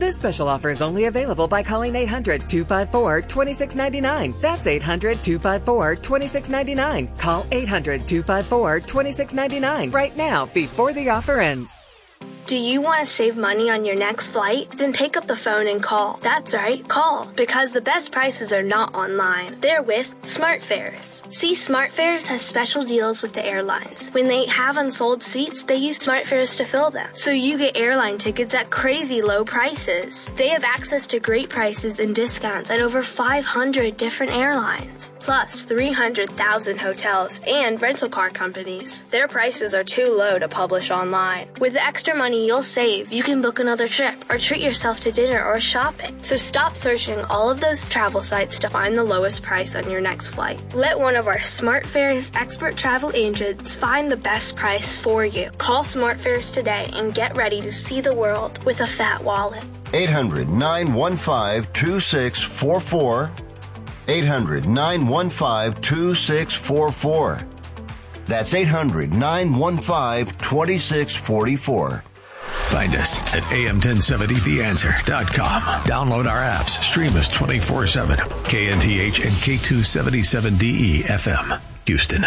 This special offer is only available by calling 800-254-2699. That's 800-254-2699. Call 800-254-2699 right now before the offer ends. Do you want to save money on your next flight? Then pick up the phone and call. That's right, call. Because the best prices are not online. They're with SmartFares. See, SmartFares has special deals with the airlines. When they have unsold seats, they use SmartFares to fill them. So you get airline tickets at crazy low prices. They have access to great prices and discounts at over 500 different airlines. Plus 300,000 hotels and rental car companies. Their prices are too low to publish online. With the extra money you'll save, you can book another trip or treat yourself to dinner or shopping. So stop searching all of those travel sites to find the lowest price on your next flight. Let one of our SmartFares expert travel agents find the best price for you. Call SmartFares today and get ready to see the world with a fat wallet. 800-915-2644. 800-915-2644. That's 800-915-2644. Find us at am1070theanswer.com. Download our apps. Stream us 24/7. KNTH and K277DE FM, Houston.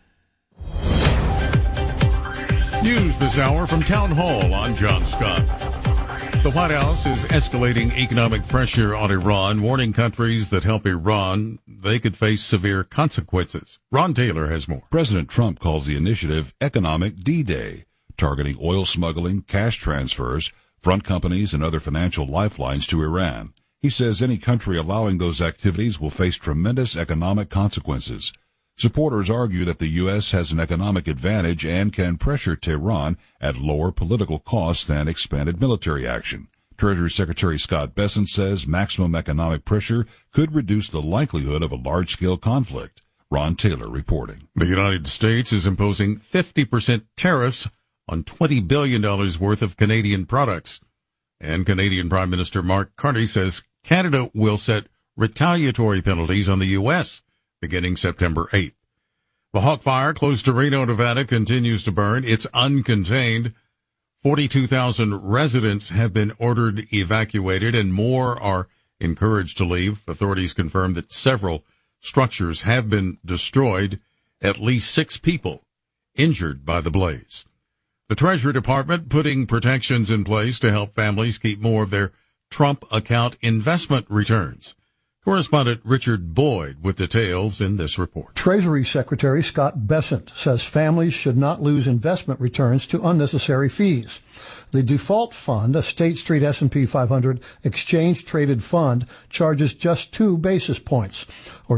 News this hour from Town Hall. I'm John Scott. The White House is escalating economic pressure on Iran, warning countries that help Iran they could face severe consequences. Ron Taylor has more. President Trump calls the initiative Economic D-Day, targeting oil smuggling, cash transfers, front companies, and other financial lifelines to Iran. He says any country allowing those activities will face tremendous economic consequences. Supporters argue that the U.S. has an economic advantage and can pressure Tehran at lower political costs than expanded military action. Treasury Secretary Scott Bessent says maximum economic pressure could reduce the likelihood of a large-scale conflict. Ron Taylor reporting. The United States is imposing 50% tariffs on $20 billion worth of Canadian products. And Canadian Prime Minister Mark Carney says Canada will set retaliatory penalties on the U.S. beginning September 8th. The Hawk Fire close to Reno, Nevada continues to burn. It's uncontained. 42,000 residents have been ordered evacuated and more are encouraged to leave. Authorities confirm that several structures have been destroyed. At least 6 people injured by the blaze. The Treasury Department putting protections in place to help families keep more of their Trump account investment returns. Correspondent Richard Boyd with details in this report. Treasury Secretary Scott Bessent says families should not lose investment returns to unnecessary fees. The default fund, a State Street S&P 500 exchange-traded fund, charges just 2 basis points, or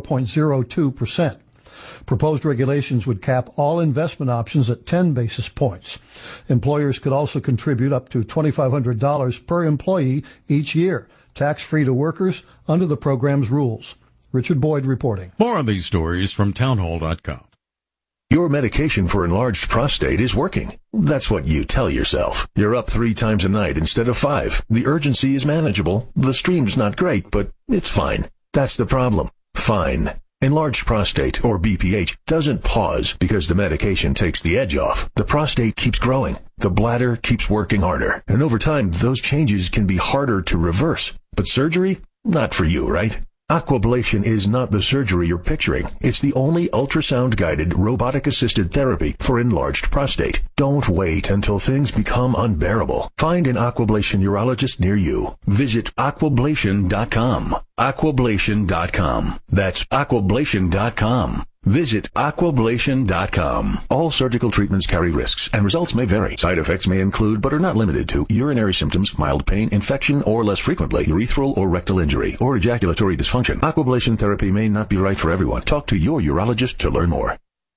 0.02%. Proposed regulations would cap all investment options at 10 basis points. Employers could also contribute up to $2,500 per employee each year, tax-free to workers under the program's rules. Richard Boyd reporting. More on these stories from townhall.com. Your medication for enlarged prostate is working. That's what you tell yourself. You're up 3 times a night instead of 5. The urgency is manageable. The stream's not great, but it's fine. That's the problem. Fine. Enlarged prostate, or BPH, doesn't pause because the medication takes the edge off. The prostate keeps growing. The bladder keeps working harder. And over time, those changes can be harder to reverse. But surgery? Not for you, right? Aquablation is not the surgery you're picturing. It's the only ultrasound-guided, robotic-assisted therapy for enlarged prostate. Don't wait until things become unbearable. Find an Aquablation urologist near you. Visit aquablation.com. Aquablation.com. That's aquablation.com. Visit aquablation.com. All surgical treatments carry risks, and results may vary. Side effects may include, but are not limited to, urinary symptoms, mild pain, infection, or less frequently, urethral or rectal injury, or ejaculatory dysfunction. Aquablation therapy may not be right for everyone. Talk to your urologist to learn more.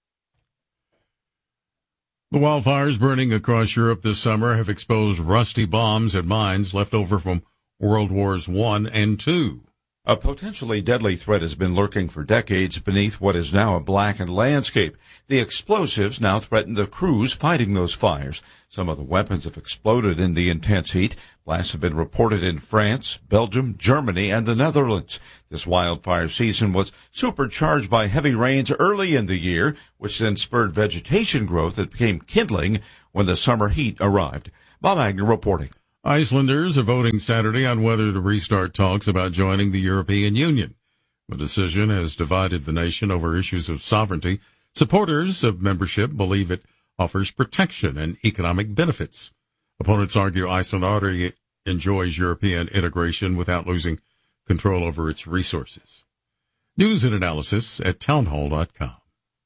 The wildfires burning across Europe this summer have exposed rusty bombs and mines left over from World Wars I and II. A potentially deadly threat has been lurking for decades beneath what is now a blackened landscape. The explosives now threaten the crews fighting those fires. Some of the weapons have exploded in the intense heat. Blasts have been reported in France, Belgium, Germany, and the Netherlands. This wildfire season was supercharged by heavy rains early in the year, which then spurred vegetation growth that became kindling when the summer heat arrived. Bob Agnew reporting. Icelanders are voting Saturday on whether to restart talks about joining the European Union. The decision has divided the nation over issues of sovereignty. Supporters of membership believe it offers protection and economic benefits. Opponents argue Iceland already enjoys European integration without losing control over its resources. News and analysis at townhall.com.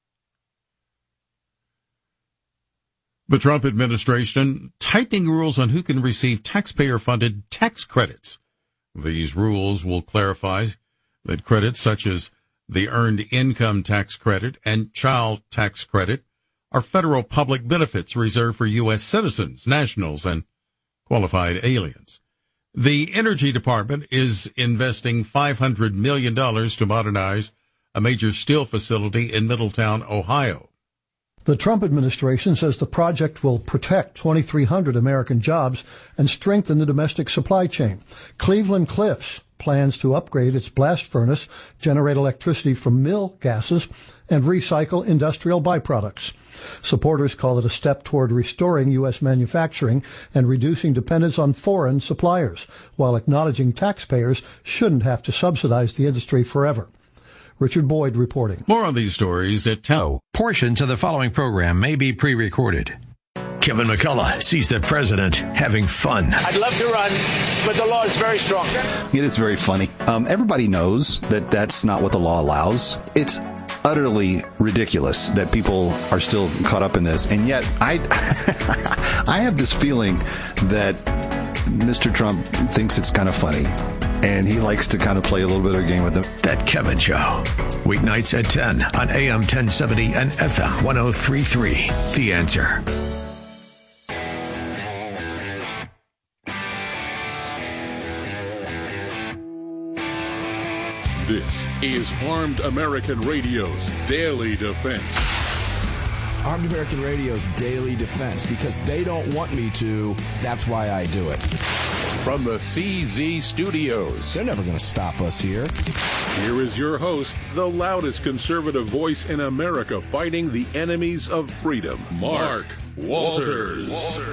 The Trump administration tightening rules on who can receive taxpayer-funded tax credits. These rules will clarify that credits such as the Earned Income Tax Credit and Child Tax Credit are federal public benefits reserved for U.S. citizens, nationals, and qualified aliens. The Energy Department is investing $500 million to modernize a major steel facility in Middletown, Ohio. The Trump administration says the project will protect 2,300 American jobs and strengthen the domestic supply chain. Cleveland Cliffs plans to upgrade its blast furnace, generate electricity from mill gases, and recycle industrial byproducts. Supporters call it a step toward restoring U.S. manufacturing and reducing dependence on foreign suppliers, while acknowledging taxpayers shouldn't have to subsidize the industry forever. Richard Boyd reporting. More on these stories at 10. Portions of the following program may be pre-recorded. Kevin McCullough sees the president having fun. I'd love to run, but the law is very strong. It is very funny. Everybody knows that that's not what the law allows. It's utterly ridiculous that people are still caught up in this. And yet, I have this feeling that Mr. Trump thinks it's kind of funny. And he likes to kind of play a little bit of a game with them. That Kevin Show. Weeknights at 10 on AM 1070 and FM 1033. The Answer. This is Armed American Radio's Daily Defense. Armed American Radio's Daily Defense, because they don't want me to, that's why I do it. From the CZ Studios. They're never going to stop us here. Here is your host, the loudest conservative voice in America fighting the enemies of freedom, Mark Walters.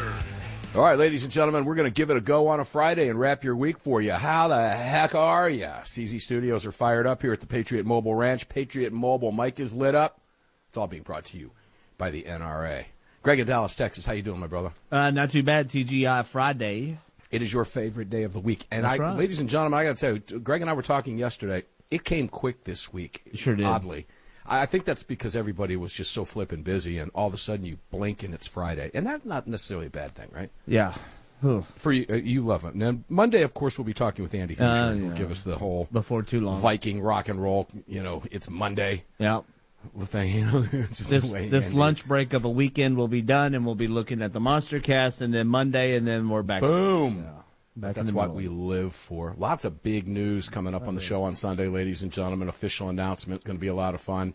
All right, ladies and gentlemen, we're going to give it a go on a Friday and wrap your week for you. How the heck are you? CZ Studios are fired up here at the Patriot Mobile Ranch. Patriot Mobile mic is lit up. It's all being brought to you by the NRA. Greg in Dallas, Texas. How you doing, my brother? Not too bad, TGI Friday. It is your favorite day of the week. And That's right. Ladies and gentlemen, I got to tell you, Greg and I were talking yesterday. It came quick this week. It sure did. Oddly. I think that's because everybody was just so flippin' busy, and all of a sudden you blink and it's Friday. And that's not necessarily a bad thing, right? Yeah. For you, you love it. And then Monday, of course, we'll be talking with Andy Hersher, who will give us the whole before too long Viking rock and roll. You know, it's Monday. Yeah. The thing, you know, just this lunch break of a weekend will be done, and we'll be looking at the Monster Cast, and then Monday, and then we're back. Boom. Back That's what we live for. Lots of big news coming up on the show on Sunday, ladies and gentlemen. Official announcement, going to be a lot of fun.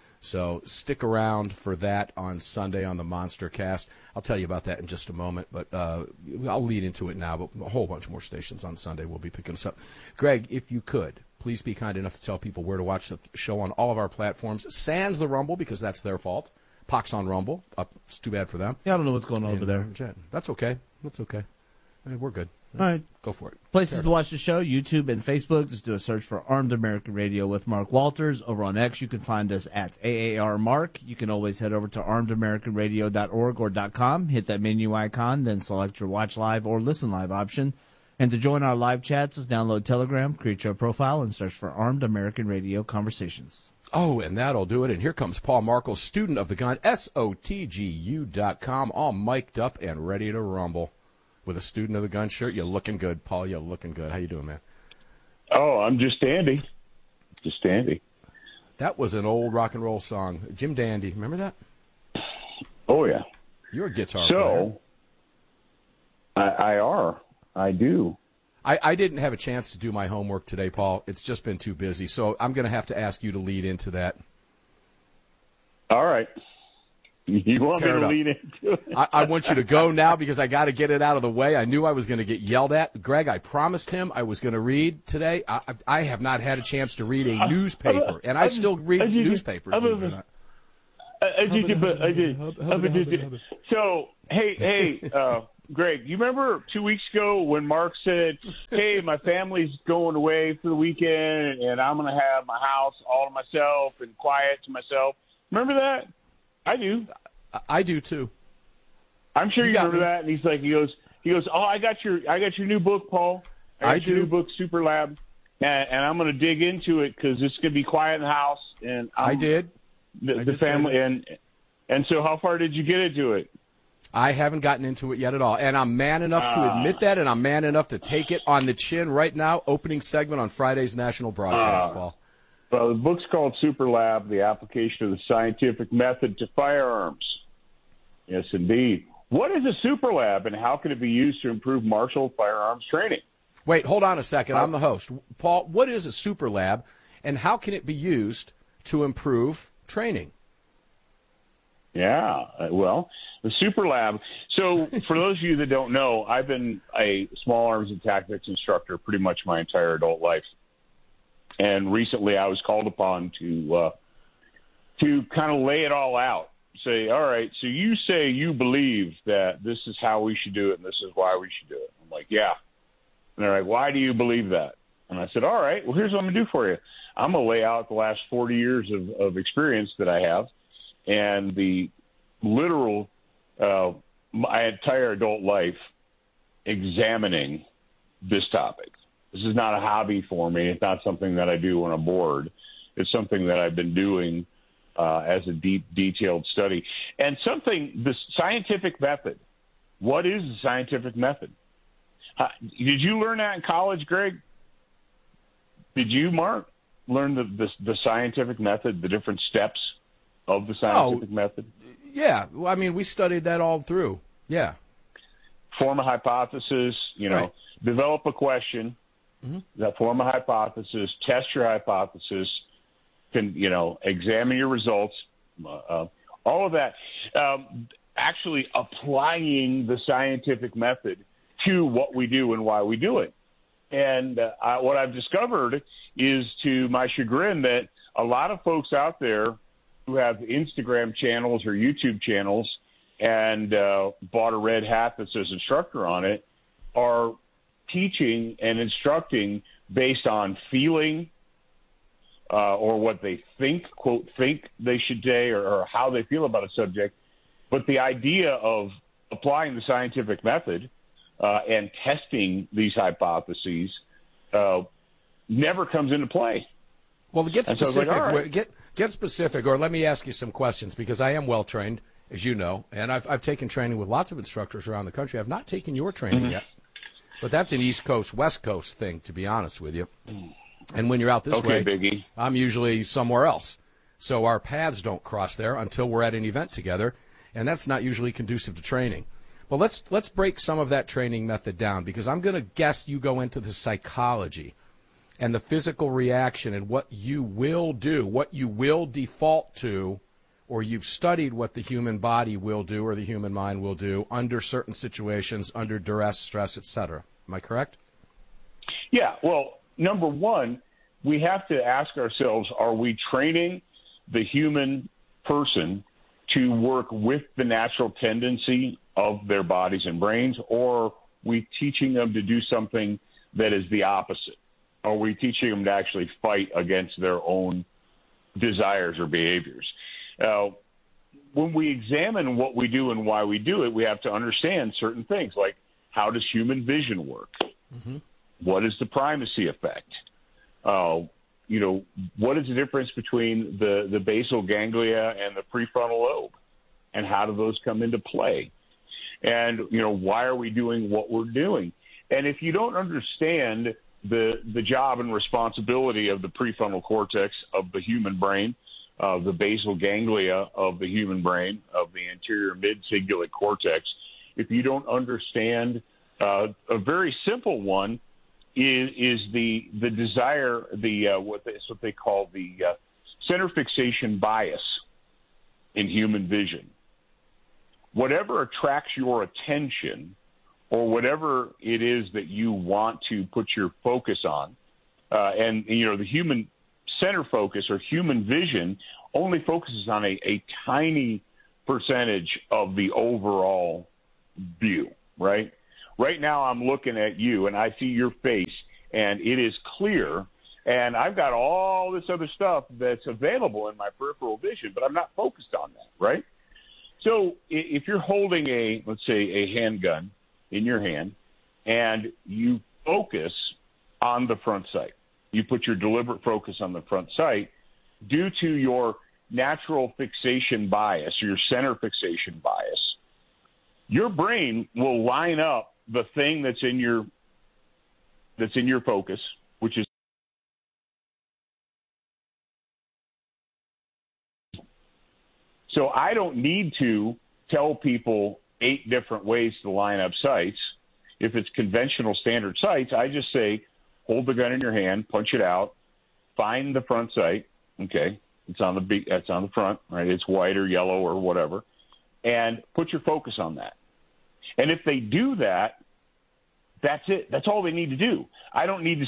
So stick around for that on Sunday on the Monster Cast. I'll tell you about that in just a moment, but I'll lead into it now. But a whole bunch more stations on Sunday will be picking us up. Greg, if you could, please be kind enough to tell people where to watch the show on all of our platforms. Sans the Rumble, because that's their fault. Pox on Rumble. It's too bad for them. Yeah, I don't know what's going on over there. That's okay. That's okay. We're good. All right. Go for it. Places to watch the show, YouTube and Facebook. Just do a search for Armed American Radio with Mark Walters. Over on X, you can find us at AARMark. You can always head over to armedamericanradio.org or .com. Hit that menu icon, then select your Watch Live or Listen Live option. And to join our live chats, just download Telegram, create your profile, and search for Armed American Radio Conversations. Oh, and that'll do it. And here comes Paul Markel, student of the gun, SOTGU.com, all mic'd up and ready to rumble. With a student of the gun shirt, you're looking good, Paul. You're looking good. How you doing, man? Oh, I'm just dandy. Just dandy. That was an old rock and roll song. Jim Dandy. Remember that? Oh, yeah. You're a guitar player. I do. I didn't have a chance to do my homework today, Paul. It's just been too busy. So I'm going to have to ask you to lead into that. All right. You want me to lead into it? I want you to go now because I got to get it out of the way. I knew I was going to get yelled at. Greg, I promised him I was going to read today. I have not had a chance to read a newspaper, and I still read newspapers. So, hey, Greg, you remember 2 weeks ago when Mark said, hey, my family's going away for the weekend and I'm going to have my house all to myself and quiet to myself? Remember that? I do. I do too. I'm sure you remember that. And he goes, oh, I got your new book, Paul. I got your new book, Super Lab. And I'm going to dig into it because it's going to be quiet in the house. And I did. The family. And so how far did you get into it? I haven't gotten into it yet at all. And I'm man enough to admit that, and I'm man enough to take it on the chin right now, opening segment on Friday's national broadcast, Paul. Well, the book's called Super Lab, The Application of the Scientific Method to Firearms. Yes, indeed. What is a Super Lab, and how can it be used to improve martial firearms training? Wait, hold on a second. I'm the host. Paul, what is a Super Lab, and how can it be used to improve training? Yeah, well, the Super Lab. So for those of you that don't know, I've been a small arms and tactics instructor pretty much my entire adult life. And recently I was called upon to kind of lay it all out. Say, all right, so you say you believe that this is how we should do it and this is why we should do it. I'm like, yeah. And they're like, why do you believe that? And I said, all right, well, here's what I'm going to do for you. I'm going to lay out the last 40 years of experience that I have and the literal my entire adult life examining this topic. This is not a hobby for me. It's not something that I do when I'm bored. It's something that I've been doing as a deep, detailed study. And the scientific method. What is the scientific method? Did you learn that in college, Greg? Did you, Mark, learn the scientific method, the different steps of the scientific method? Yeah. Well, I mean, we studied that all through. Yeah. Form a hypothesis, right. Develop a question, that form a hypothesis, test your hypothesis, examine your results, all of that. Actually applying the scientific method to what we do and why we do it. And what I've discovered is, to my chagrin, that a lot of folks out there who have Instagram channels or YouTube channels and bought a red hat that says instructor on it are teaching and instructing based on feeling or what they think, quote, think they should say or how they feel about a subject. But the idea of applying the scientific method and testing these hypotheses never comes into play. Well, to get specific, get specific, or let me ask you some questions, because I am well trained, as you know, and I've taken training with lots of instructors around the country. I've not taken your training yet, but that's an East Coast, West Coast thing, to be honest with you. And when you're out this way, Biggie, I'm usually somewhere else. So our paths don't cross there until we're at an event together, and that's not usually conducive to training. But let's break some of that training method down, because I'm going to guess you go into the psychology and the physical reaction and what you will do, what you will default to, or you've studied what the human body will do or the human mind will do under certain situations, under duress, stress, etc. Am I correct? Yeah. Well, number one, we have to ask ourselves, are we training the human person to work with the natural tendency of their bodies and brains, or are we teaching them to do something that is the opposite? Are we teaching them to actually fight against their own desires or behaviors? When we examine what we do and why we do it, we have to understand certain things, like how does human vision work? What is the primacy effect? What is the difference between the basal ganglia and the prefrontal lobe, and how do those come into play? And, why are we doing what we're doing? And if you don't understand the job and responsibility of the prefrontal cortex of the human brain, of the basal ganglia of the human brain, of the anterior mid-cingulate cortex, if you don't understand a very simple one is the desire, what they call the center fixation bias in human vision. Whatever attracts your attention, or whatever it is that you want to put your focus on, and the human center focus or human vision only focuses on a tiny percentage of the overall view. right? Right now I'm looking at you, and I see your face, and it is clear, and I've got all this other stuff that's available in my peripheral vision, but I'm not focused on that, right? So if you're holding let's say a handgun in your hand, and you focus on the front sight, you put your deliberate focus on the front sight, due to your natural fixation bias, your center fixation bias, your brain will line up the thing that's in your focus, which is so I don't need to tell people 8 different ways to line up sights. If it's conventional standard sights, I just say, hold the gun in your hand, punch it out, find the front sight. Okay, it's on the front, right? It's white or yellow or whatever, and put your focus on that. And if they do that, that's it. That's all they need to do. I don't need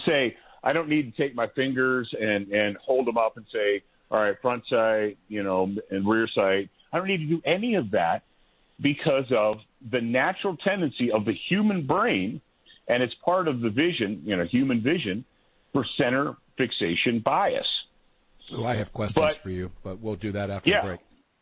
to take my fingers and hold them up and say, all right, front sight, and rear sight. I don't need to do any of that because of the natural tendency of the human brain, and it's part of the vision, human vision, for center fixation bias. Oh, I have questions for you, but we'll do that after the break.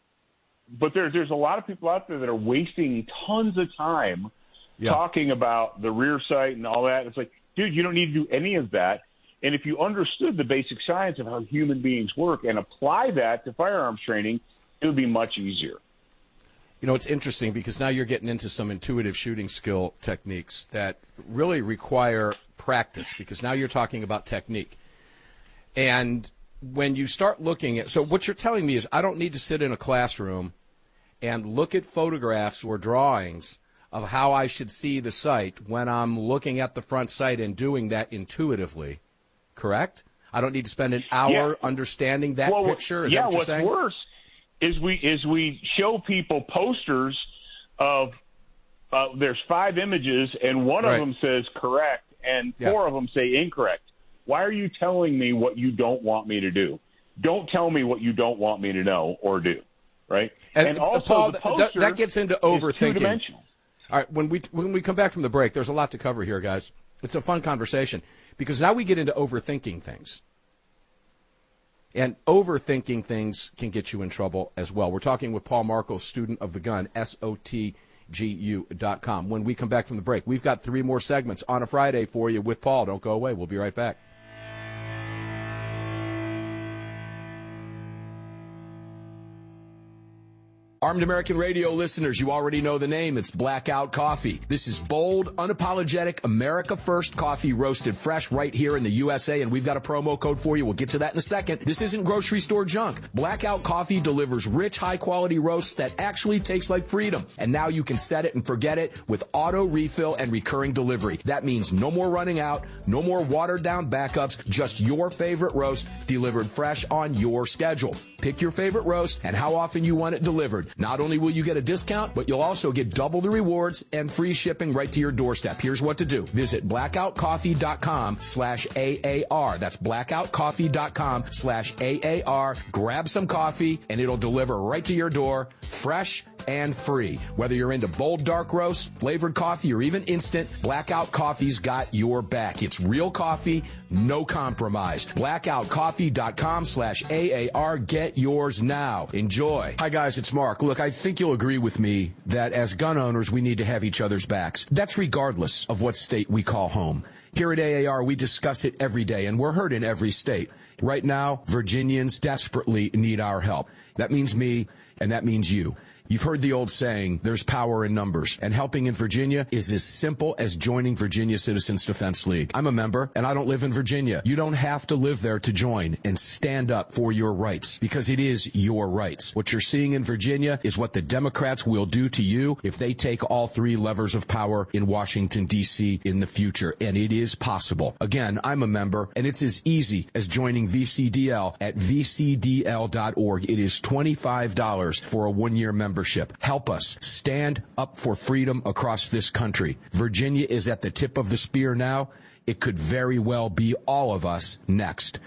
But there's a lot of people out there that are wasting tons of time talking about the rear sight and all that. It's like, dude, you don't need to do any of that. And if you understood the basic science of how human beings work and apply that to firearms training, it would be much easier. It's interesting because now you're getting into some intuitive shooting skill techniques that really require practice, because now you're talking about technique. And when you start looking at, so what you're telling me is I don't need to sit in a classroom and look at photographs or drawings of how I should see the sight when I'm looking at the front sight and doing that intuitively, correct? I don't need to spend an hour understanding that picture? Is that what you're saying? What's worse is we show people posters of there's 5 images, and one of them says correct, and 4 of them say incorrect. Why are you telling me what you don't want me to do? Don't tell me what you don't want me to know or do, right? And also, Paul, the poster that gets into overthinking. Is two-dimensional. All right, when we come back from the break, there's a lot to cover here, guys. It's a fun conversation because now we get into overthinking things. And overthinking things can get you in trouble as well. We're talking with Paul Marco, student of the gun, SOTGU.com. When we come back from the break, we've got 3 more segments on a Friday for you with Paul. Don't go away. We'll be right back. Armed American Radio listeners, you already know the name. It's Blackout Coffee. This is bold, unapologetic, America First coffee roasted fresh right here in the USA, and we've got a promo code for you. We'll get to that in a second. This isn't grocery store junk. Blackout Coffee delivers rich, high-quality roasts that actually taste like freedom. And now you can set it and forget it with auto refill and recurring delivery. That means no more running out, no more watered-down backups, just your favorite roast delivered fresh on your schedule. Pick your favorite roast and how often you want it delivered. Not only will you get a discount, but you'll also get double the rewards and free shipping right to your doorstep. Here's what to do. Visit blackoutcoffee.com/AAR. That's blackoutcoffee.com/AAR. Grab some coffee and it'll deliver right to your door, fresh and free. Whether you're into bold dark roast, flavored coffee, or even instant, Blackout Coffee's got your back. It's real coffee, no compromise. blackoutcoffee.com/AAR. Get yours now. Enjoy. Hi guys, it's Mark. Look, I think you'll agree with me that as gun owners, we need to have each other's backs. That's regardless of what state we call home. Here at AAR, we discuss it every day, and we're heard in every state. Right now, Virginians desperately need our help. That means me, and that means you. You've heard the old saying, there's power in numbers, and helping in Virginia is as simple as joining Virginia Citizens Defense League. I'm a member, and I don't live in Virginia. You don't have to live there to join and stand up for your rights, because it is your rights. What you're seeing in Virginia is what the Democrats will do to you if they take all 3 levers of power in Washington, D.C. in the future, and it is possible. Again, I'm a member, and it's as easy as joining VCDL at vcdl.org. It is $25 for a 1-year membership. Help us stand up for freedom across this country. Virginia is at the tip of the spear now. it could very well be all of us next.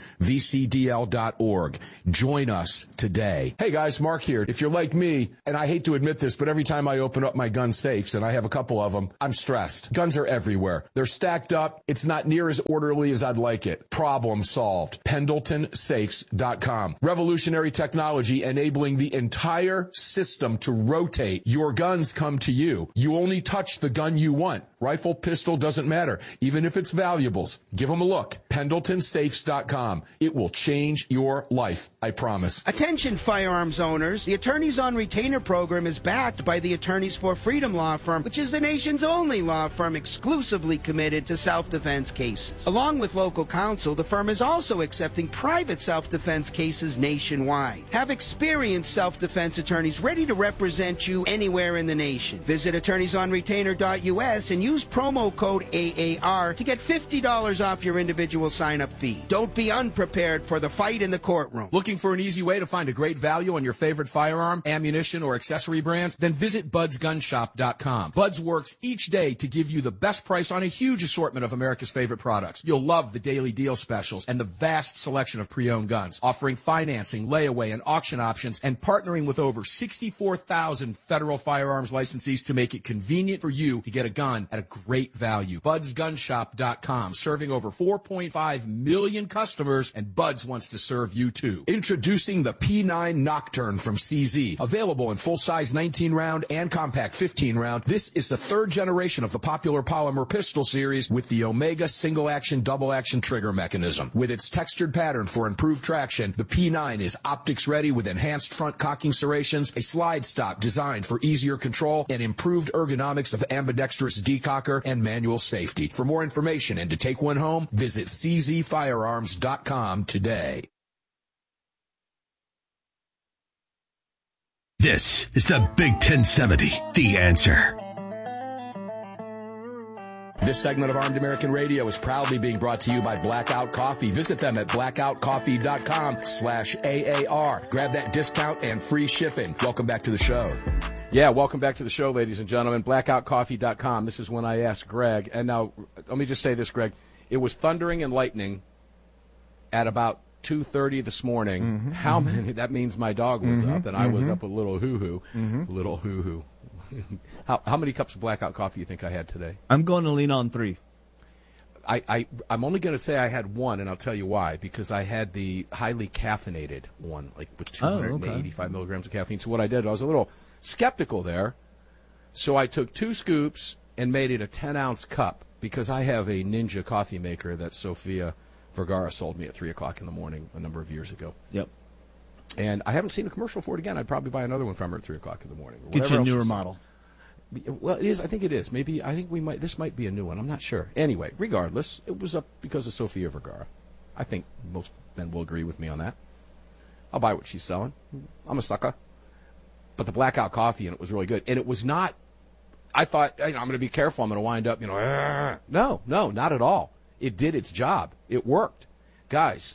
VCDL.org. Join us today. Hey guys, Mark here. If you're like me, and I hate to admit this, but every time I open up my gun safes, and I have a couple of them, I'm stressed. Guns are everywhere. They're stacked up. It's not near as orderly as I'd like it. Problem solved. PendletonSafes.com. Revolutionary technology enabling the entire system to rotate. Your guns come to you. You only touch the gun you want. Rifle, pistol, doesn't matter. Even if it's valuables. Give them a look. PendletonSafes.com. It will change your life. I promise. Attention firearms owners. The Attorneys on Retainer program is backed by the Attorneys for Freedom law firm, which is the nation's only law firm exclusively committed to self-defense cases. Along with local counsel, the firm is also accepting private self-defense cases nationwide. Have experienced self-defense attorneys ready to represent you anywhere in the nation. Visit attorneysonretainer.us and use promo code AAR to get $50 off your individual sign-up fee. Don't be unprepared for the fight in the courtroom. Looking for an easy way to find a great value on your favorite firearm, ammunition, or accessory brands? Then visit BudsGunShop.com. Buds works each day to give you the best price on a huge assortment of America's favorite products. You'll love the daily deal specials and the vast selection of pre-owned guns, offering financing, layaway, and auction options, and partnering with over 64,000 federal firearms licensees to make it convenient for you to get a gun at a great value. BudsGunShop.com, serving over 4.5 million customers, and Buds wants to serve you too. Introducing the P9 Nocturne from CZ, available in full-size 19-round and compact 15-round. This is the third generation of the popular polymer pistol series with the Omega single-action, double-action trigger mechanism. With its textured pattern for improved traction, the P9 is optics-ready with enhanced front cocking serrations, a slide stop designed for easier control, and improved ergonomics of ambidextrous decocker and manual safety. For more information and to take one home, visit czfirearms.com today. This is the Big 1070, The Answer. This segment of Armed American Radio is proudly being brought to you by Blackout Coffee. Visit them at blackoutcoffee.com/AAR. Grab that discount and free shipping. Welcome back to the show. Yeah, welcome back to the show, ladies and gentlemen. Blackoutcoffee.com. This is when I asked Greg. And now, let me just say this, Greg. It was thundering and lightning at about 2:30 this morning. How many? That means my dog was up, and I was up a little hoo-hoo. Little hoo-hoo. How many cups of Blackout coffee do you think I had today? I'm going to lean on 3. I'm only going to say I had 1, and I'll tell you why. Because I had the highly caffeinated one, like with 285 milligrams of caffeine. So what I did, I was a little skeptical there. So I took 2 scoops and made it a 10-ounce cup, because I have a Ninja coffee maker that Sofia Vergara sold me at 3 o'clock in the morning a number of years ago. Yep. And I haven't seen a commercial for it again. I'd probably buy another one from her at 3 o'clock in the morning. Get you a newer model. Well, it is. I think it is. Maybe I think this might be a new one. I'm not sure. Anyway, regardless, it was up because of Sofia Vergara. I think most men will agree with me on that. I'll buy what she's selling. I'm a sucker. But the Blackout coffee, and it was really good. And it was not. I thought, I'm going to be careful. I'm going to wind up, No, not at all. It did its job. It worked. Guys,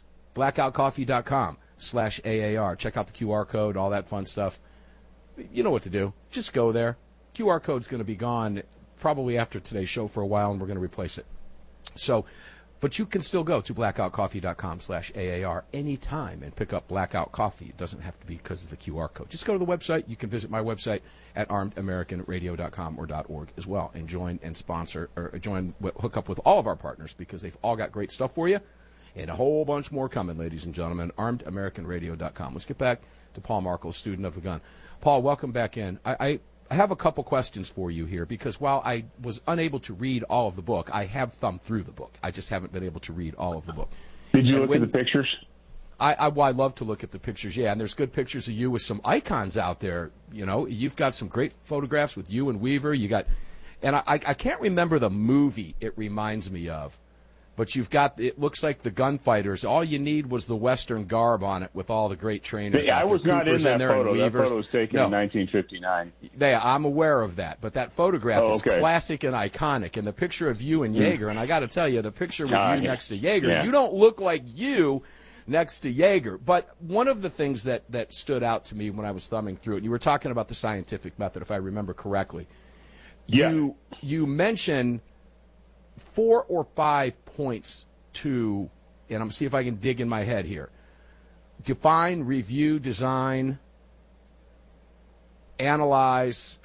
blackoutcoffee.com/AAR. Check out the QR code, all that fun stuff. You know what to do. Just go there. QR code's going to be gone probably after today's show for a while, and we're going to replace it. So, but you can still go to blackoutcoffee.com/AAR anytime and pick up Blackout Coffee. It doesn't have to be because of the QR code. Just go to the website. You can visit my website at armedamericanradio.com or .org as well, and join and sponsor, or hook up with all of our partners, because they've all got great stuff for you, and a whole bunch more coming, ladies and gentlemen. armedamericanradio.com. Let's get back to Paul Markel, student of the gun. Paul, welcome back in. I have a couple questions for you here, because while I was unable to read all of the book, I have thumbed through the book. I just haven't been able to read all of the book. Did you look at the pictures? I love to look at the pictures, yeah, and there's good pictures of you with some icons out there. You've got some great photographs with you and Weaver. You got, and I can't remember the movie it reminds me of, but you've got, it looks like the gunfighters. All you need was the Western garb on it with all the great trainers. Yeah, I was not in that photo. That photo was taken in 1959. I'm aware of that, but that photograph is classic and iconic. And the picture of you and Yeager, and I got to tell you, the picture with you next to Yeager, you don't look like you next to Yeager. But one of the things that stood out to me when I was thumbing through it, and you were talking about the scientific method, if I remember correctly. Yeah. You mention 4 or 5 points to, and I'm going to see if I can dig in my head here. Define, review, design, analyze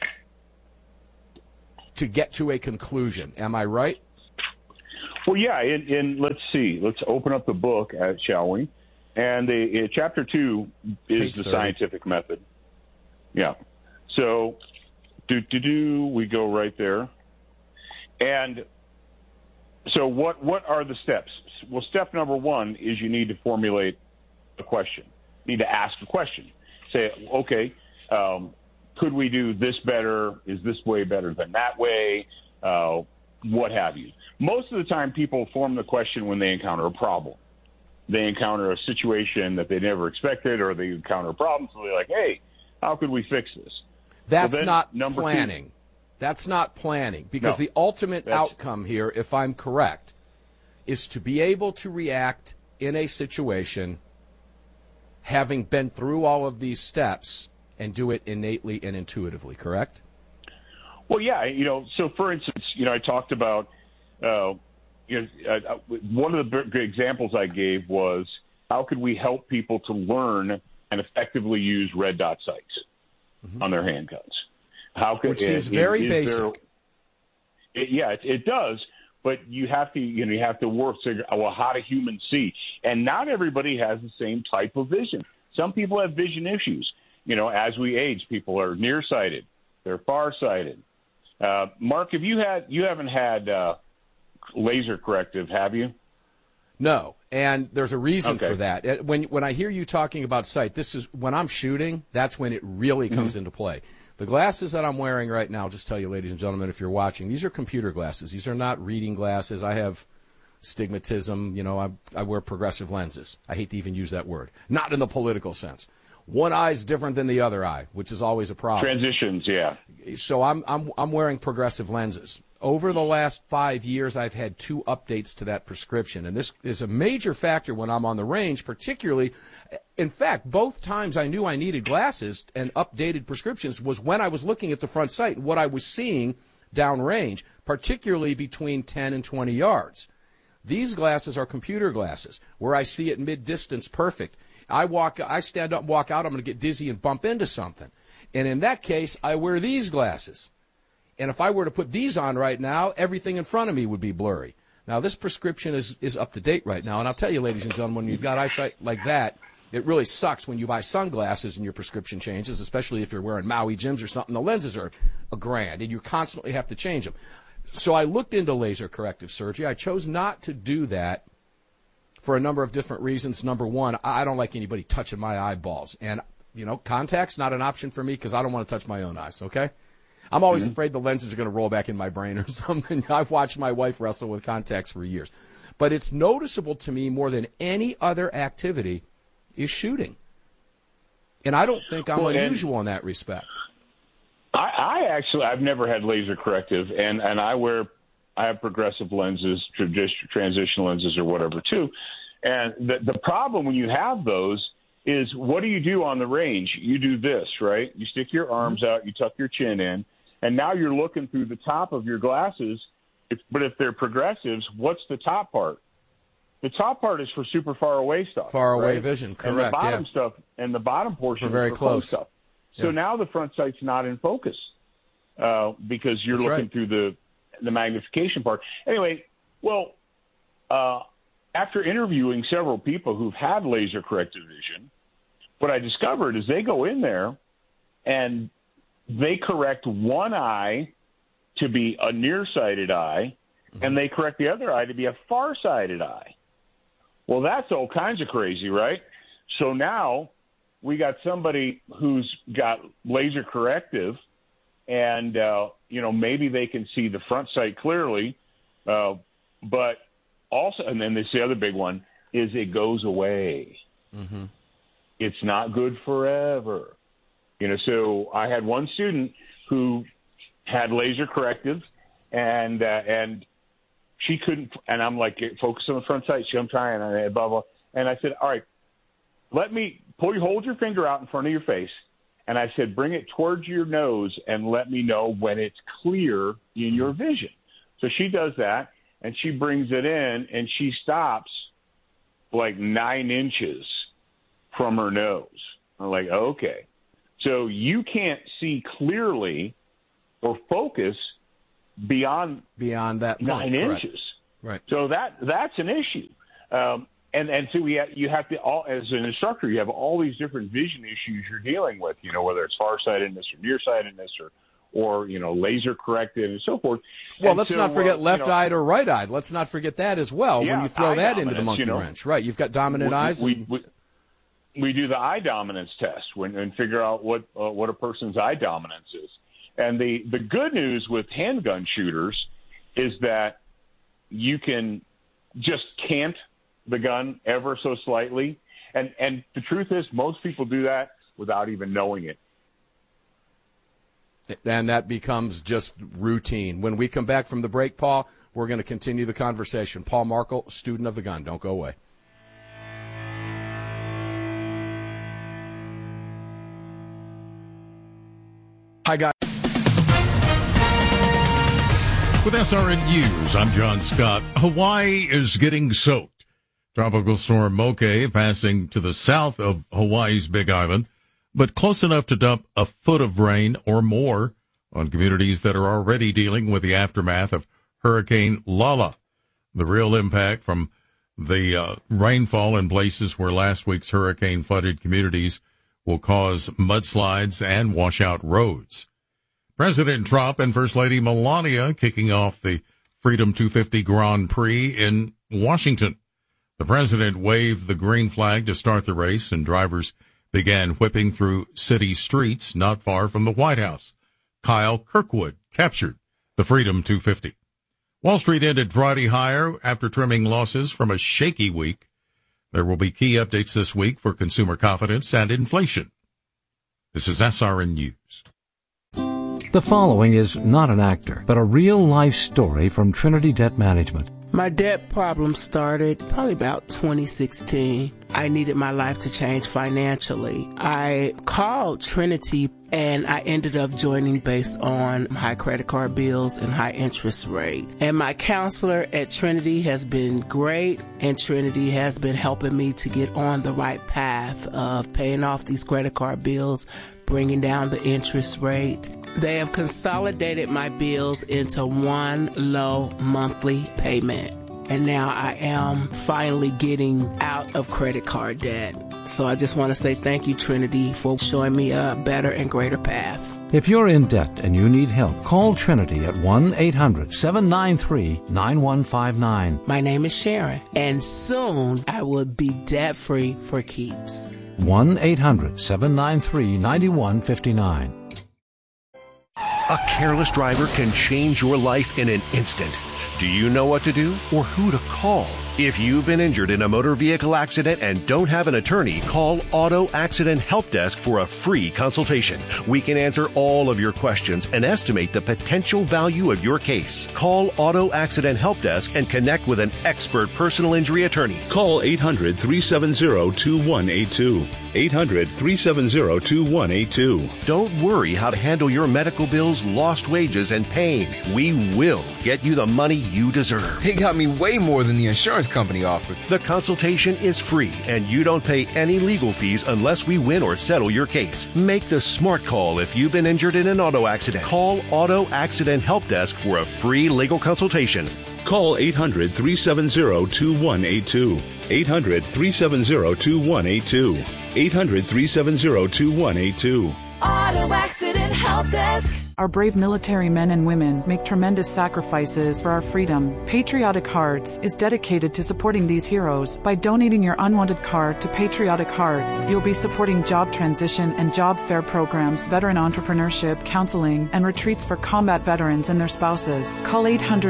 to get to a conclusion. Am I right? Well, yeah, and let's see. Let's open up the book, shall we? And chapter 2 is Page the 30. scientific method. Yeah. So, we go right there. And so what are the steps? Well, step number 1 is you need to formulate a question. You need to ask a question. Say, okay, could we do this better? Is this way better than that way? What have you. Most of the time people form the question when they encounter a problem. They encounter a situation that they never expected, or they encounter a problem, so they're like, hey, how could we fix this? That's Well, not number planning. 2, That's not planning, because No, the ultimate outcome here, if I'm correct, is to be able to react in a situation having been through all of these steps and do it innately and intuitively, correct? Well, yeah, so for instance, I talked about, one of the big examples I gave was how could we help people to learn and effectively use red dot sights on their handguns? Which seems very basic. It does, but you have to work to figure out, well, how do humans see? And not everybody has the same type of vision. Some people have vision issues. As we age, people are nearsighted, they're farsighted. Mark, you haven't had laser corrective, have you? No, and there's a reason Okay. for that. When I hear you talking about sight, this is when I'm shooting, that's when it really comes into play. The glasses that I'm wearing right now, just tell you, ladies and gentlemen, if you're watching, these are computer glasses. These are not reading glasses. I have stigmatism. I wear progressive lenses. I hate to even use that word. Not in the political sense. One eye is different than the other eye, which is always a problem. Transitions, yeah. So I'm wearing progressive lenses. Over the last 5 years, I've had 2 updates to that prescription, and this is a major factor when I'm on the range, particularly. In fact, both times I knew I needed glasses and updated prescriptions was when I was looking at the front sight and what I was seeing downrange, particularly between 10 and 20 yards. These glasses are computer glasses, where I see at mid-distance perfect. I stand up and walk out, I'm going to get dizzy and bump into something. And in that case, I wear these glasses. And if I were to put these on right now, everything in front of me would be blurry. Now, this prescription is up to date right now. And I'll tell you, ladies and gentlemen, when you've got eyesight like that, it really sucks when you buy sunglasses and your prescription changes, especially if you're wearing Maui Jims or something. The lenses are $1,000, and you constantly have to change them. So I looked into laser corrective surgery. I chose not to do that for a number of different reasons. Number one, I don't like anybody touching my eyeballs. And, contacts, not an option for me because I don't want to touch my own eyes, okay? I'm always afraid the lenses are going to roll back in my brain or something. I've watched my wife wrestle with contacts for years. But it's noticeable to me more than any other activity is shooting. And I don't think I'm unusual in that respect. I've never had laser corrective, and I have progressive lenses, transition lenses or whatever too. And the problem when you have those is, what do you do on the range? You do this, right? You stick your arms out, you tuck your chin in, and now you're looking through the top of your glasses. But if they're progressives, what's the top part? The top part is for super far away stuff. Far away right? vision, correct. And the bottom yeah. stuff, and the bottom portion For very is for close close stuff. So Yeah. now the front sight's not in focus because you're That's looking right. through the magnification part. Anyway, well, after interviewing several people who've had laser corrected vision, what I discovered is they go in there and they correct one eye to be a nearsighted eye, and they correct the other eye to be a farsighted eye. Well, that's all kinds of crazy, right? So now we got somebody who's got laser corrective, and maybe they can see the front sight clearly, but also, and then the other big one is it goes away. Mm-hmm. It's not good forever. So I had one student who had laser corrective, and she couldn't. And I'm like, focus on the front sight. I'm trying, and blah blah. And I said, all right, hold your finger out in front of your face, and I said, bring it towards your nose, and let me know when it's clear in your vision. So she does that, and she brings it in, and she stops like 9 inches from her nose. I'm like, okay. So you can't see clearly or focus beyond that 9 inches. Right. So that's an issue. And so you have to, as an instructor, you have all these different vision issues you're dealing with, whether it's farsightedness or nearsightedness or laser corrected and so forth. Well, and let's so, not forget left-eyed or right-eyed. Let's not forget that as well when you throw that into the monkey wrench. Right. You've got dominant eyes. We do the eye dominance test and figure out what a person's eye dominance is. And the good news with handgun shooters is that you can just cant the gun ever so slightly. And the truth is, most people do that without even knowing it. And that becomes just routine. When we come back from the break, Paul, we're going to continue the conversation. Paul Markel, student of the gun. Don't go away. Hi, guys. With SRN News, I'm John Scott. Hawaii is getting soaked. Tropical storm Moke passing to the south of Hawaii's Big Island, but close enough to dump a foot of rain or more on communities that are already dealing with the aftermath of Hurricane Lala. The real impact from the rainfall in places where last week's hurricane flooded communities will cause mudslides and wash out roads. President Trump and First Lady Melania kicking off the Freedom 250 Grand Prix in Washington. The president waved the green flag to start the race, and drivers began whipping through city streets not far from the White House. Kyle Kirkwood captured the Freedom 250. Wall Street ended Friday higher after trimming losses from a shaky week. There will be key updates this week for consumer confidence and inflation. This is SRN News. The following is not an actor, but a real-life story from Trinity Debt Management. My debt problem started probably about 2016. I needed my life to change financially. I called Trinity and I ended up joining based on high credit card bills and high interest rate. And my counselor at Trinity has been great, and Trinity has been helping me to get on the right path of paying off these credit card bills, bringing down the interest rate. They have consolidated my bills into one low monthly payment. And now I am finally getting out of credit card debt. So I just want to say thank you, Trinity, for showing me a better and greater path. If you're in debt and you need help, call Trinity at 1-800-793-9159. My name is Sharon, and soon I will be debt-free for keeps. 1-800-793-9159. A careless driver can change your life in an instant. Do you know what to do or who to call? If you've been injured in a motor vehicle accident and don't have an attorney, call Auto Accident Help Desk for a free consultation. We can answer all of your questions and estimate the potential value of your case. Call Auto Accident Help Desk and connect with an expert personal injury attorney. Call 800-370-2182. 800-370-2182. Don't worry how to handle your medical bills, lost wages, and pain. We will get you the money you deserve. They got me way more than the insurance company offered. The consultation is free, and you don't pay any legal fees unless we win or settle your case. Make the smart call if you've been injured in an auto accident. Call Auto Accident Help Desk for a free legal consultation. Call 800-370-2182. 800-370-2182. 800-370-2182. Auto Accident Help Desk. Our brave military men and women make tremendous sacrifices for our freedom. Patriotic Hearts is dedicated to supporting these heroes. By donating your unwanted card to Patriotic Hearts, you'll be supporting job transition and job fair programs, veteran entrepreneurship, counseling, and retreats for combat veterans and their spouses. Call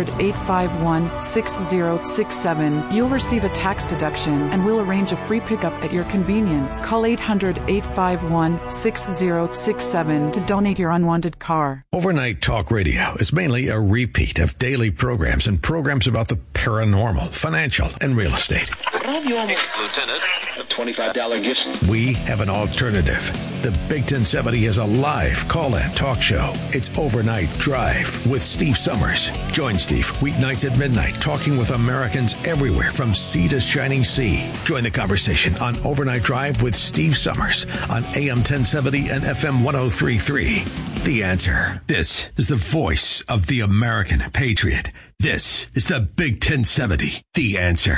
800-851-6067. You'll receive a tax deduction, and we'll arrange a free pickup at your convenience. Call 800-851-6067 to donate your unwanted car. more. Overnight Talk Radio is mainly a repeat of daily programs and programs about the paranormal, financial, and real estate. Lieutenant, a $25 gift. We have an alternative. The Big 1070 is a live call-in talk show. It's Overnight Drive with Steve Summers. Join Steve weeknights at midnight, talking with Americans everywhere from sea to shining sea. Join the conversation on Overnight Drive with Steve Summers on AM 1070 and FM 1033. The Answer. This is the voice of the American patriot. This is the Big 1070. The Answer.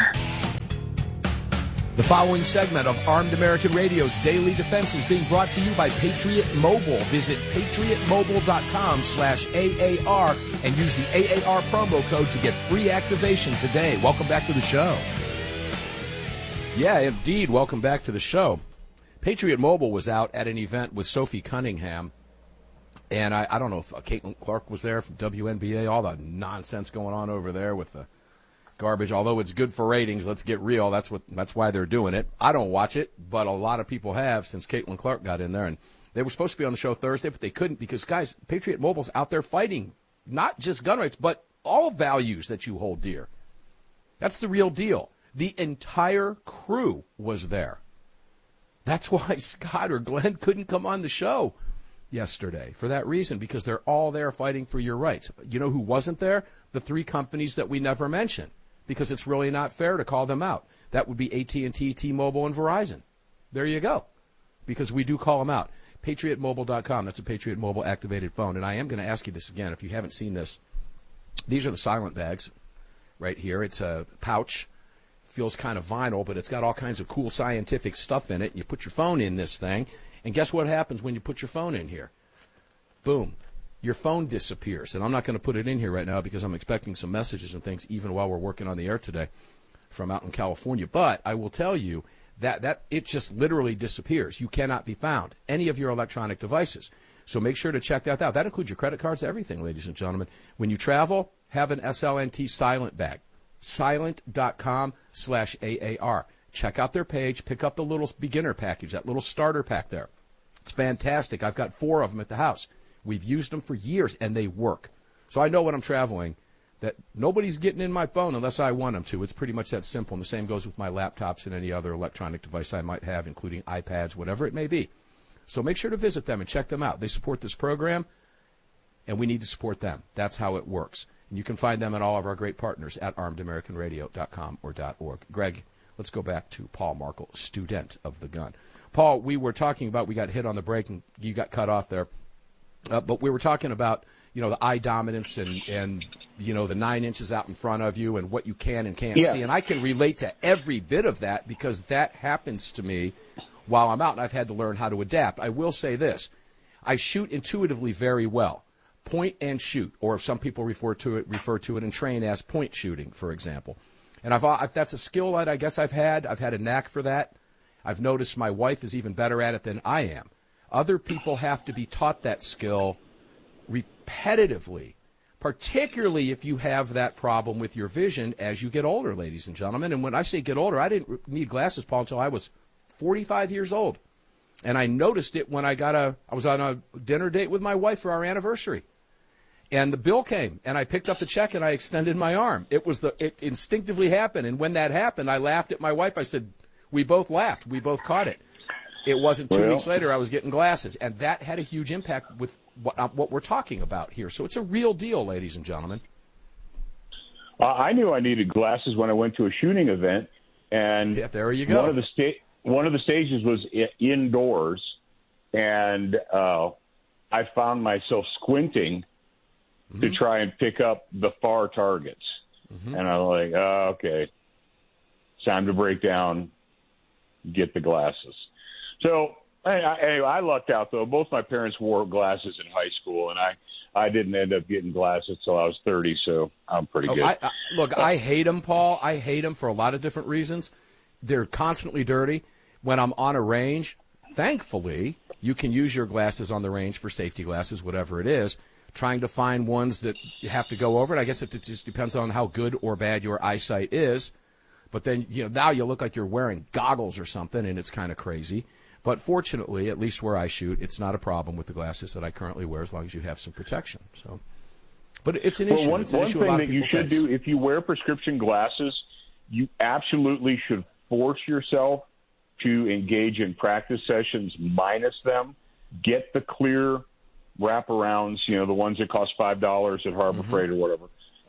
The following segment of Armed American Radio's Daily Defense is being brought to you by Patriot Mobile. Visit patriotmobile.com/AAR and use the AAR promo code to get free activation today. Welcome back to the show. Yeah, indeed, welcome back to the show. Patriot Mobile was out at an event with Sophie Cunningham, and I don't know if Caitlin Clark was there from WNBA, all the nonsense going on over there with the garbage. Although it's good for ratings, let's get real. That's why they're doing it. I don't watch it, but a lot of people have since Caitlin Clark got in there. And they were supposed to be on the show Thursday, but they couldn't because, guys, Patriot Mobile's out there fighting not just gun rights, but all values that you hold dear. That's the real deal. The entire crew was there. That's why Scott or Glenn couldn't come on the show yesterday for that reason, because they're all there fighting for your rights. You know who wasn't there? The three companies that we never mention, because it's really not fair to call them out. That would be AT&T, T-Mobile, and Verizon. There you go, because we do call them out. PatriotMobile.com, that's a Patriot Mobile activated phone. And I am going to ask you this again, if you haven't seen this. These are the silent bags right here. It's a pouch. Feels kind of vinyl, but it's got all kinds of cool scientific stuff in it. You put your phone in this thing, and guess what happens when you put your phone in here? Boom. Your phone disappears. And I'm not going to put it in here right now because I'm expecting some messages and things even while we're working on the air today from out in California. But I will tell you that it just literally disappears. You cannot be found, any of your electronic devices. So make sure to check that out. That includes your credit cards, everything, ladies and gentlemen. When you travel, have an SLNT silent bag. Silent.com/AAR. Check out their page. Pick up the little beginner package, that little starter pack there. It's fantastic. I've got 4 of them at the house. We've used them for years, and they work. So I know when I'm traveling that nobody's getting in my phone unless I want them to. It's pretty much that simple. And the same goes with my laptops and any other electronic device I might have, including iPads, whatever it may be. So make sure to visit them and check them out. They support this program, and we need to support them. That's how it works. And you can find them and all of our great partners at armedamericanradio.com or .org. Greg, let's go back to Paul Markel, student of the gun. Paul, we were talking about, we got hit on the break and you got cut off there. But we were talking about, the eye dominance and the 9 inches out in front of you and what you can and can't see. And I can relate to every bit of that because that happens to me while I'm out, and I've had to learn how to adapt. I will say this. I shoot intuitively very well. Point and shoot, or if some people refer to it and train as point shooting, for example. And that's a skill that I guess I've had. I've had a knack for that. I've noticed my wife is even better at it than I am. Other people have to be taught that skill repetitively, particularly if you have that problem with your vision as you get older, ladies and gentlemen. And when I say get older, I didn't need glasses, Paul, until I was 45 years old. And I noticed it when I was on a dinner date with my wife for our anniversary. And the bill came, and I picked up the check, and I extended my arm. It instinctively happened. And when that happened, I laughed at my wife. I said, we both laughed. We both caught it. It wasn't 2 weeks later I was getting glasses. And that had a huge impact with what we're talking about here. So it's a real deal, ladies and gentlemen. I knew I needed glasses when I went to a shooting event. And there you go. One of the stages was indoors, and I found myself squinting to try and pick up the far targets. And I'm like, okay, it's time to break down, get the glasses. So anyway, I lucked out, though. Both my parents wore glasses in high school, and I didn't end up getting glasses till I was 30, so I'm pretty good. I hate them, Paul. I hate them for a lot of different reasons. They're constantly dirty. When I'm on a range, thankfully, you can use your glasses on the range for safety glasses, whatever it is. Trying to find ones that you have to go over it. I guess it just depends on how good or bad your eyesight is. But then, now you look like you're wearing goggles or something, and it's kind of crazy. But fortunately, at least where I shoot, it's not a problem with the glasses that I currently wear as long as you have some protection. So, but it's an issue. One it's an issue thing a lot of that you people should face. do if you wear prescription glasses, you absolutely should force yourself to engage in practice sessions minus them. Get the clear wraparounds, the ones that cost $5 at Harbor Freight or whatever.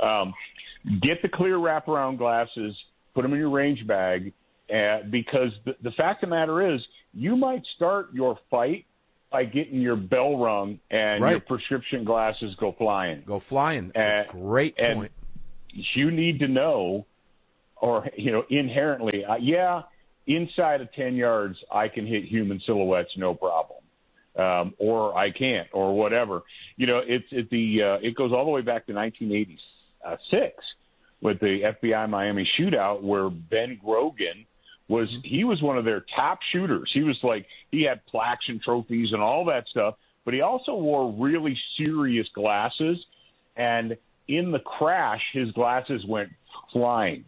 Get the clear wraparound glasses, put them in your range bag, because the fact of the matter is you might start your fight by getting your bell rung and your prescription glasses go flying. Go flying. That's a great point. You need to know, or, inherently, inside of 10 yards, I can hit human silhouettes, no problem. Or I can't, or whatever. It goes all the way back to 1986 with the FBI Miami shootout, where Ben Grogan was one of their top shooters. He had plaques and trophies and all that stuff, but he also wore really serious glasses. And in the crash, his glasses went flying,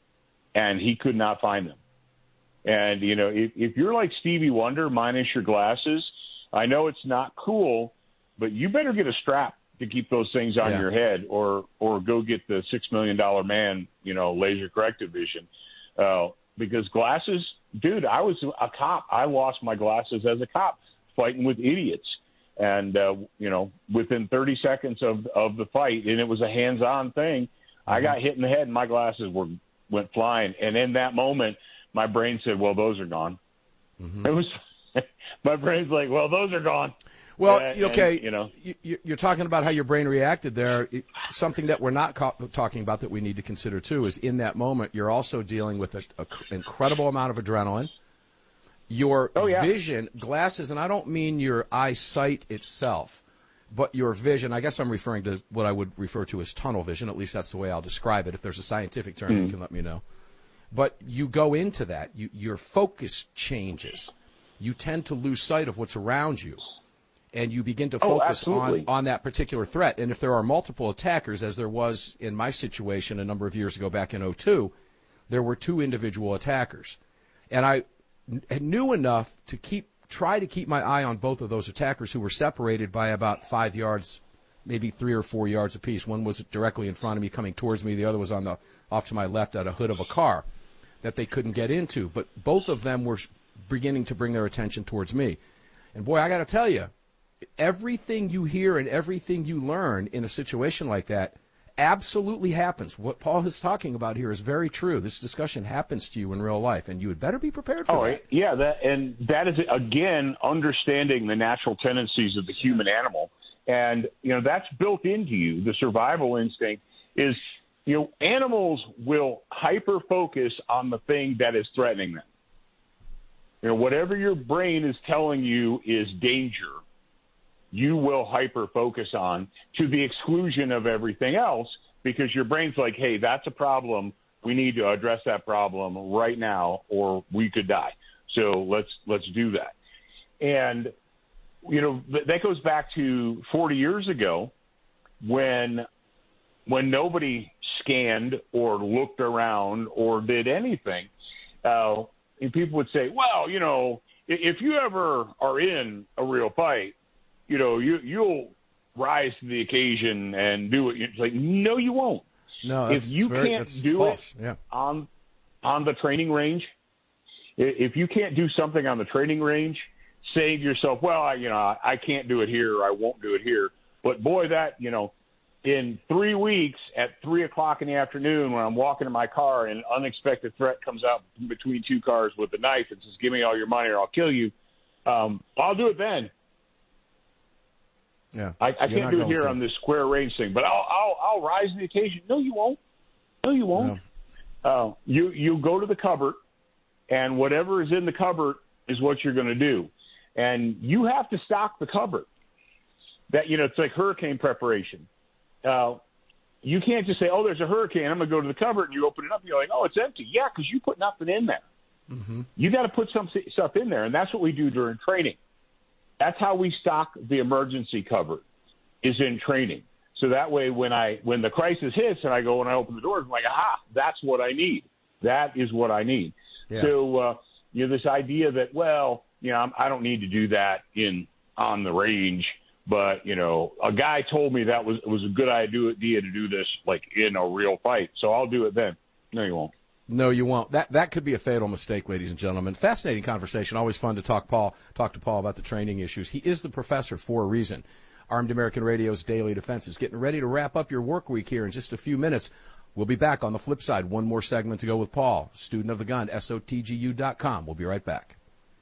and he could not find them. And, if you're like Stevie Wonder minus your glasses, I know it's not cool, but you better get a strap to keep those things on your head, or go get the $6 million man, laser corrected vision. Because glasses, dude, I was a cop. I lost my glasses as a cop fighting with idiots. And, within 30 seconds of the fight, and it was a hands-on thing, I got hit in the head and my glasses went flying. And in that moment, my brain said, well, those are gone. It was, my brain's like, well, those are gone. Well, you're talking about how your brain reacted there. Something that we're not talking about that we need to consider, too, is in that moment, you're also dealing with an incredible amount of adrenaline. Your vision, glasses, and I don't mean your eyesight itself, but your vision. I guess I'm referring to what I would refer to as tunnel vision. At least that's the way I'll describe it. If there's a scientific term, you can let me know. But you go into that. Your focus changes. You tend to lose sight of what's around you. And you begin to focus on that particular threat. And if there are multiple attackers, as there was in my situation a number of years ago back in 2002, there were 2 individual attackers. And I knew enough to try to keep my eye on both of those attackers, who were separated by about 5 yards, maybe 3 or 4 yards apiece. One was directly in front of me coming towards me. The other was off to my left at a hood of a car that they couldn't get into. But both of them were beginning to bring their attention towards me. And, boy, I got to tell you, everything you hear and everything you learn in a situation like that absolutely happens. What Paul is talking about here is very true. This discussion happens to you in real life, and you had better be prepared for that. Yeah, that is, again, understanding the natural tendencies of the human animal. And, that's built into you. The survival instinct is, animals will hyper-focus on the thing that is threatening them. Whatever your brain is telling you is danger, you will hyper-focus on, to the exclusion of everything else, because your brain's like, hey, that's a problem. We need to address that problem right now, or we could die. So let's do that. And, that goes back to 40 years ago when nobody scanned or looked around or did anything. And people would say, well, if you ever are in a real fight, you'll rise to the occasion and do it. It's like, no, you won't. No, if you can't do it on the training range, if you can't do something on the training range, say to yourself, well, I can't do it here, or I won't do it here. But boy, in 3 weeks at 3 o'clock in the afternoon, when I'm walking in my car and an unexpected threat comes out between 2 cars with a knife and says, give me all your money or I'll kill you, I'll do it then. Yeah, I can't do it here on this square range thing, but I'll rise to the occasion. No, you won't. No, you won't. No. You go to the cupboard, and whatever is in the cupboard is what you're going to do, and you have to stock the cupboard. That it's like hurricane preparation. You can't just say, oh, there's a hurricane, I'm going to go to the cupboard, and you open it up, and you're like, oh, it's empty. Yeah, because you put nothing in there. Mm-hmm. You got to put some stuff in there, and that's what we do during training. That's how we stock the emergency cupboard, is in training. So that way, when the crisis hits and I go and I open the doors, I'm like, aha, that's what I need. That is what I need. Yeah. So, this idea that, well, I don't need to do that on the range. But, a guy told me that was a good idea to do this, like, in a real fight. So I'll do it then. No, you won't. No, you won't. That could be a fatal mistake, ladies and gentlemen. Fascinating conversation. Always fun to talk to Paul about the training issues. He is the professor for a reason. Armed American Radio's Daily Defense is getting ready to wrap up your work week here in just a few minutes. We'll be back on the flip side. One more segment to go with Paul, student of the gun, SOTGU.com. We'll be right back.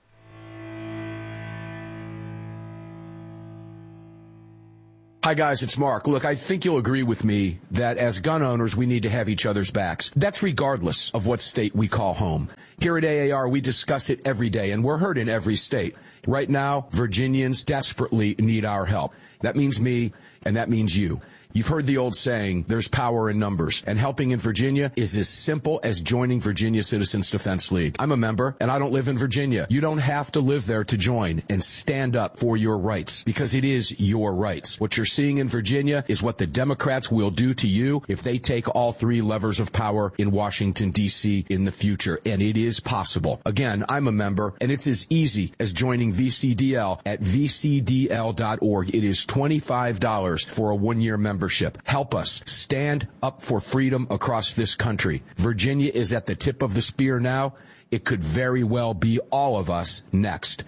Hi, guys, it's Mark. Look, I think you'll agree with me that as gun owners, we need to have each other's backs. That's regardless of what state we call home. Here at AAR, we discuss it every day, and we're heard in every state. Right now, Virginians desperately need our help. That means me, and that means you. You've heard the old saying, there's power in numbers, and helping in Virginia is as simple as joining Virginia Citizens Defense League. I'm a member, and I don't live in Virginia. You don't have to live there to join and stand up for your rights, because it is your rights. What you're seeing in Virginia is what the Democrats will do to you if they take all three levers of power in Washington, D.C. in the future, and it is possible. Again, I'm a member, and it's as easy as joining VCDL at vcdl.org. It is $25 for a one-year membership. Help us stand up for freedom across this country. Virginia is at the tip of the spear now. It could very well be all of us next.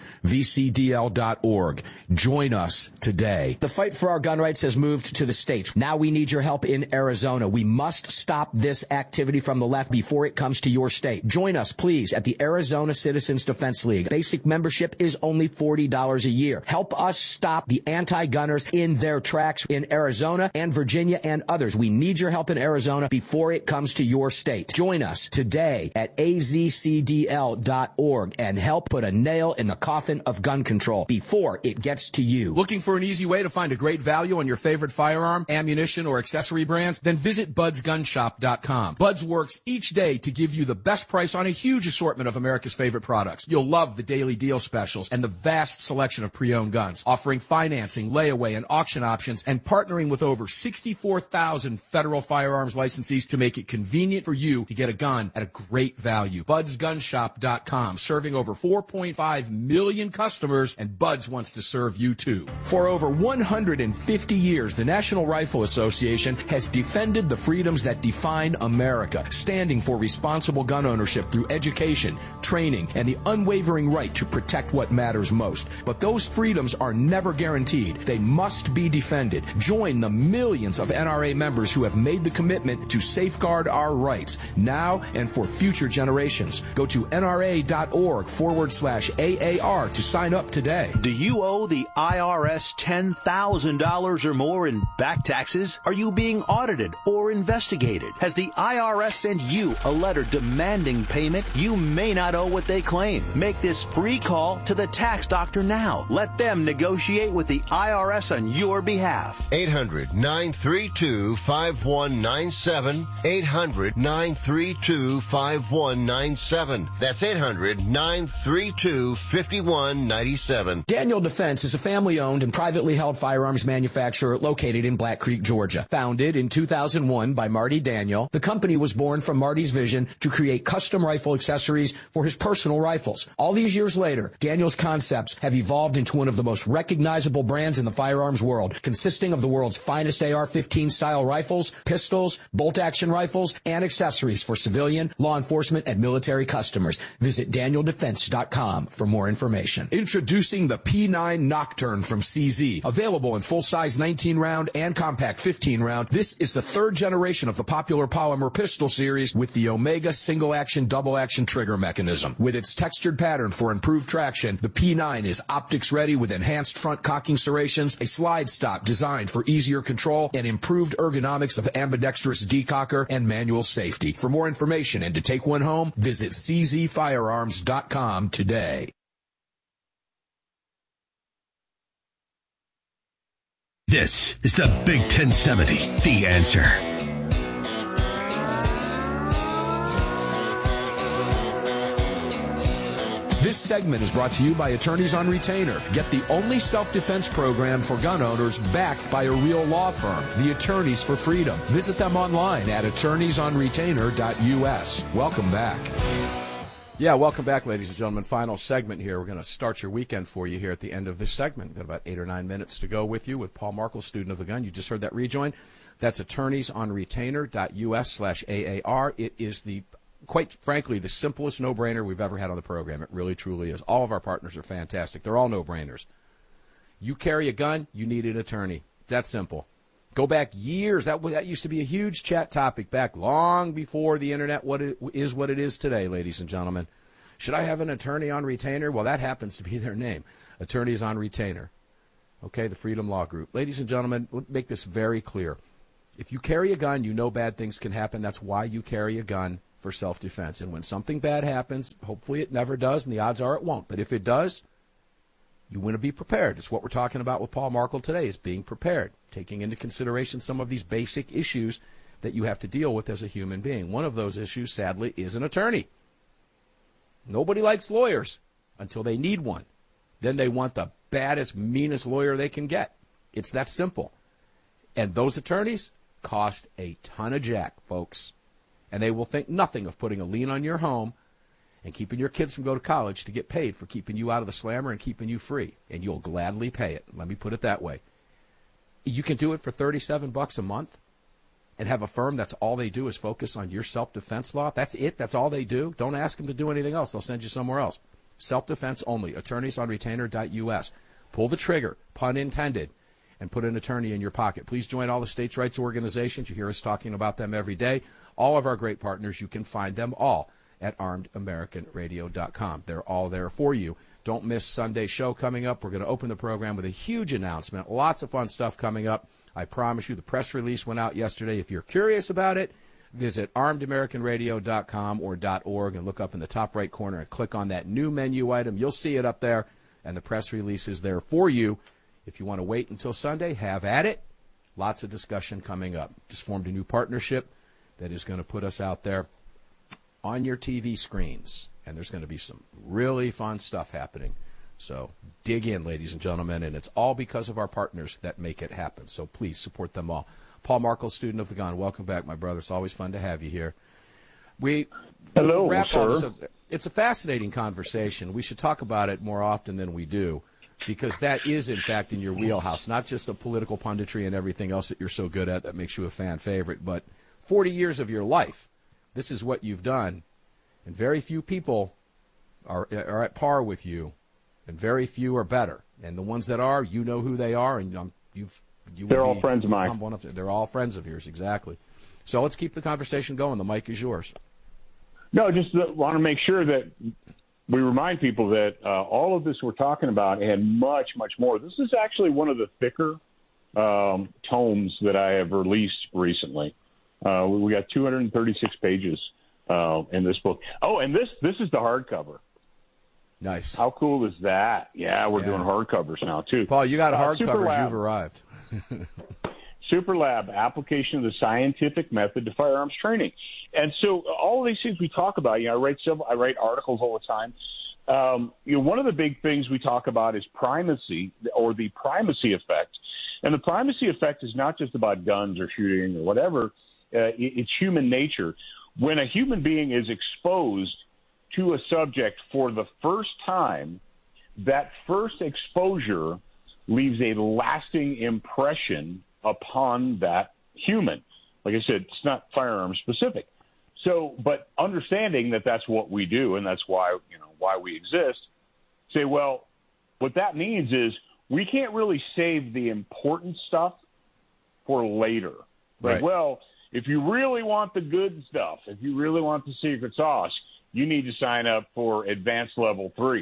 VCDL.org. Join us today. The fight for our gun rights has moved to the states. Now we need your help in Arizona. We must stop this activity from the left before it comes to your state. Join us, please, at the Arizona Citizens Defense League. Basic membership is only $40 a year. Help us stop the anti-gunners in their tracks in Arizona and Virginia and others. We need your help in Arizona before it comes to your state. Join us today at AZCDL.org and help put a nail in the coffin of gun control before it gets to you. Looking for an easy way to find a great value on your favorite firearm, ammunition, or accessory brands? Then visit BudsGunShop.com. Buds works each day to give you the best price on a huge assortment of America's favorite products. You'll love the daily deal specials and the vast selection of pre-owned guns, offering financing, layaway, and auction options, and partnering with over 64,000 federal firearms licensees to make it convenient for you to get a gun at a great value. BudsGunShop.com, serving over 4.5 million customers, and Buds wants to serve you too. For over 150 years, the National Rifle Association has defended the freedoms that define America, standing for responsible gun ownership through education, training, and the unwavering right to protect what matters most. But those freedoms are never guaranteed. They must be defended. Join the millions of NRA members who have made the commitment to safeguard our rights now and for future generations. Go to NRA.org/AAR to sign up today. Do you owe the IRS $10,000 or more in back taxes? Are you being audited or investigated? Has the IRS sent you a letter demanding payment? You may not owe what they claim. Make this free call to the tax doctor now. Let them negotiate with the IRS on your behalf. 800-932-5197. 800-932-5197. That's 800-932-5197. Daniel Defense is a family-owned and privately held firearms manufacturer located in Black Creek, Georgia. Founded in 2001 by Marty Daniel, the company was born from Marty's vision to create custom rifle accessories for his personal rifles. All these years later, Daniel's concepts have evolved into one of the most recognizable brands in the firearms world, consisting of the world's finest AR-15 style rifles, pistols, bolt-action rifles, and accessories for civilian, law enforcement, and military customers. Visit DanielDefense.com for more information. Introducing the P9 Nocturne from CZ. Available in full-size 19-round and compact 15-round, this is the third generation of the popular polymer pistol series with the Omega single-action, double-action trigger mechanism. With its textured pattern for improved traction, the P9 is optics-ready with enhanced front cocking serrations, a slide stop designed for easier control, and improved ergonomics of ambidextrous decocker and manual safety. For more information and to take one home, visit czfirearms.com today. This is the Big 1070, The Answer. This segment is brought to you by Attorneys on Retainer. Get the only self-defense program for gun owners backed by a real law firm, the Attorneys for Freedom. Visit them online at attorneysonretainer.us. Welcome back. Yeah, welcome back, ladies and gentlemen. Final segment here. We're going to start your weekend for you here at the end of this segment. We've got about 8 or 9 minutes to go with you with Paul Markel, student of the gun. You just heard that rejoin. That's attorneysonretainer.us/AAR. It is quite frankly, the simplest no-brainer we've ever had on the program. It really, truly is. All of our partners are fantastic. They're all no-brainers. You carry a gun, you need an attorney. That's simple. Go back years. That used to be a huge chat topic back long before the Internet what it is today, ladies and gentlemen. Should I have an attorney on retainer? Well, that happens to be their name. Attorneys on Retainer. Okay, the Freedom Law Group. Ladies and gentlemen, let's make this very clear. If you carry a gun, you know bad things can happen. That's why you carry a gun, for self-defense. And when something bad happens, hopefully it never does, and the odds are it won't. But if it does, you want to be prepared. It's what we're talking about with Paul Markel today, is being prepared, taking into consideration some of these basic issues that you have to deal with as a human being. One of those issues, sadly, is an attorney. Nobody likes lawyers until they need one. Then they want the baddest, meanest lawyer they can get. It's that simple. And those attorneys cost a ton of jack, folks. And they will think nothing of putting a lien on your home and keeping your kids from going to college to get paid for keeping you out of the slammer and keeping you free. And you'll gladly pay it. Let me put it that way. You can do it for $37 a month and have a firm that's all they do is focus on your self-defense law. That's it. That's all they do. Don't ask them to do anything else. They'll send you somewhere else. Self-defense only. Attorneysonretainer.us. Pull the trigger, pun intended, and put an attorney in your pocket. Please join all the states' rights organizations. You hear us talking about them every day. All of our great partners, you can find them all at armedamericanradio.com. They're all there for you. Don't miss Sunday's show coming up. We're going to open the program with a huge announcement. Lots of fun stuff coming up. I promise you, the press release went out yesterday. If you're curious about it, visit armedamericanradio.com or .org and look up in the top right corner and click on that new menu item. You'll see it up there, and the press release is there for you. If you want to wait until Sunday, have at it. Lots of discussion coming up. Just formed a new partnership that is going to put us out there on your TV screens. And there's going to be some really fun stuff happening. So dig in, ladies and gentlemen. And it's all because of our partners that make it happen. So please support them all. Paul Markel, student of the gun. Welcome back, my brother. It's always fun to have you here. Hello, sir. It's a fascinating conversation. We should talk about it more often than we do, because that is, in fact, in your wheelhouse, not just the political punditry and everything else that you're so good at that makes you a fan favorite, but 40 years of your life. This is what you've done, and very few people are at par with you, and very few are better. And the ones that are, you know who they are, and they're all friends of mine. They're all friends of yours, exactly. So let's keep the conversation going. The mic is yours. No, just want to make sure that we remind people that all of this we're talking about and much, much more. This is actually one of the thicker tomes that I have released recently. We got 236 pages in this book. Oh, and this is the hardcover. Nice. How cool is that? Yeah, we're doing hardcovers now, too. Paul, you got hardcovers. You've arrived. Superlab, application of the scientific method to firearms training. And so all of these things we talk about, I write articles all the time. One of the big things we talk about is primacy, or the primacy effect. And the primacy effect is not just about guns or shooting or whatever. It's human nature. When a human being is exposed to a subject for the first time, that first exposure leaves a lasting impression upon that human. Like I said, it's not firearm specific. So, but understanding that that's what we do and that's why we exist, say, well, what that means is we can't really save the important stuff for later. Like, right. Well, if you really want the good stuff, if you really want the secret sauce, you need to sign up for advanced level 3.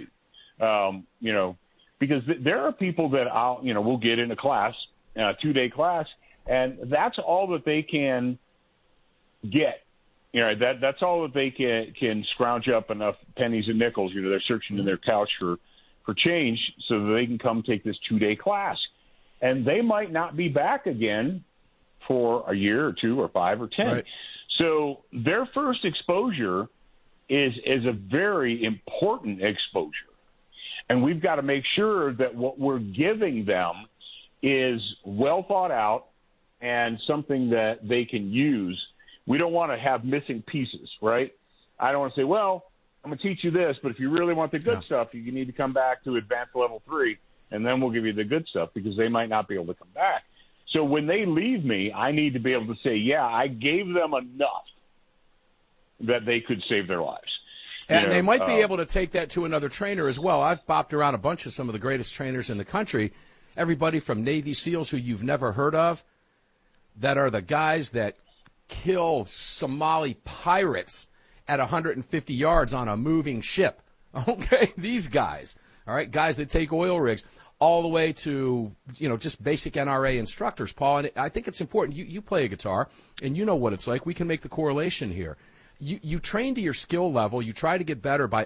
Because there are people that we'll get in a class, a 2-day class, and that's all that they can get. That's all that they can scrounge up enough pennies and nickels. They're searching in their couch for change so that they can come take this 2-day class. And they might not be back again for a year or 2 or 5 or 10. Right. So their first exposure is a very important exposure. And we've got to make sure that what we're giving them is well thought out and something that they can use. We don't want to have missing pieces, right? I don't want to say, well, I'm going to teach you this, but if you really want the good stuff, you need to come back to advanced level 3, and then we'll give you the good stuff because they might not be able to come back. So when they leave me, I need to be able to say, yeah, I gave them enough that they could save their lives. And they might be able to take that to another trainer as well. I've bopped around a bunch of some of the greatest trainers in the country, everybody from Navy SEALs who you've never heard of, that are the guys that kill Somali pirates at 150 yards on a moving ship. Okay, these guys, all right, guys that take oil rigs, all the way to, just basic NRA instructors, Paul. And I think it's important. You play a guitar, and you know what it's like. We can make the correlation here. You train to your skill level. You try to get better by